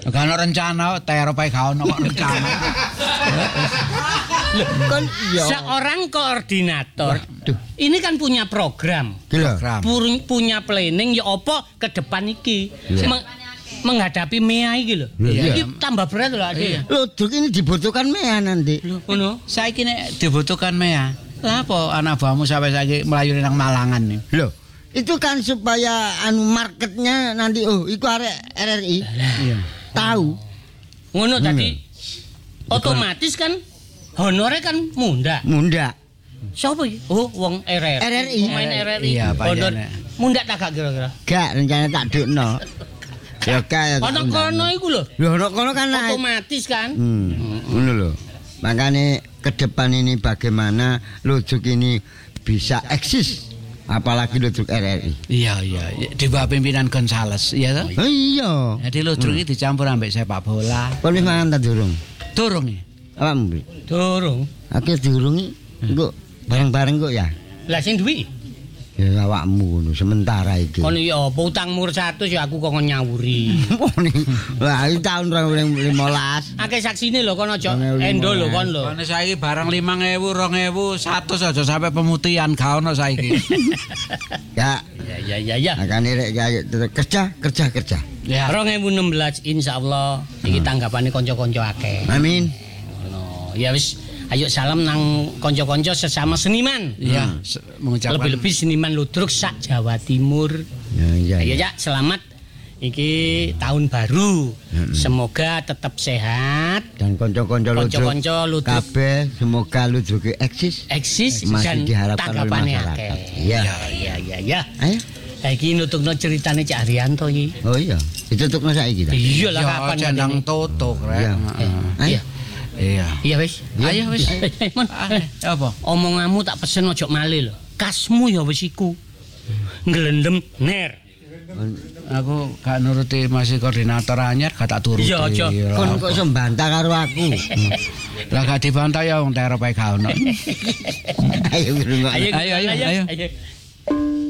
Gak ono rencana terop ae gak ono kok rencana. Kan ya. Seorang koordinator ini kan punya program. Punya planning ya apa ke depan iki. Menghadapi MEA iki lho. Iki tambah berat lho Ade. Ludruk ini dibutuhkan MEA nanti. Ngono. Saiki nek dibutuhkan MEA. Lah apa anak buahmu sampai saiki melayu nang Malangan nih. Loh, itu kan supaya marketnya nanti iku arek RRI. Iya. Tahu. Ngono tadi. Otomatis kan honore kan mundak. Siapa iki? Oh, wong RRI. Pemain RRI. Iya, honor mundak tak gak kira-kira? Gak, rencana tak dukno. Ya kaya. Ono kono iku lho. Lho ono kono kan naik. Otomatis kan. Ngono lho. Makanya ke depan ini bagaimana Ludruk ini bisa eksis apalagi Ludruk RRI. Iya. Di bawah pimpinan Gonzales, iya toh? Oh iya. Jadi Ludruk iki dicampur ambek sepak bola. Kok wis mangan ta durung? Durung ya. Awakmu, Bi? Durung. Aku durung iki engko bareng-bareng kok ya. Lah sing duwi Ya awakmu ngono sementara iki. kono ya apa utangmu 100 ya aku kok nyawuri. Lah iki tahun 2015. Akeh saksine lho kono aja endo lho kon lho. Karena saiki barang 5.000, 2.000, 100 aja sampai pemutihan gak ono saiki. Ya. Ya. Makane rek kerja. Ya. 2016 insyaallah iki tanggapane kanca-kanca akeh. Amin. Ngono. Ya wis ayo salam nang kanca-kanca sesama seniman. Iya, mengucapkan Lebih-lebih seniman Ludruk sak Jawa Timur. Ya. Ayo ya selamat iki tahun baru. Semoga tetap sehat. Dan konco-konco Kanca-kanca Ludruk kabeh semoga Ludruk eksis dan masih diharapkan oleh tanggapane masyarakat. akeh. Iya. Ayo. Iki nutukno ceritane Cak Haryanto iki. Oh iya, ditutukno saiki ta. Iya lah ya kapan jandang ngene. tutuk rek. Iya. Iya. Iya. Iya wis. Ayo wis. Mon. Apa? Omonganmu tak pesen ojo malih lho. Kasmu ya wis iku. Nglendem ner. Aku gak nuruti masih koordinator anyar gak tak turuti. Iya aja. Kon kok iso mbantah karo aku. Lah gak dibantah ya wong terop ae gak ono. Ayo. Ayo. Ayo.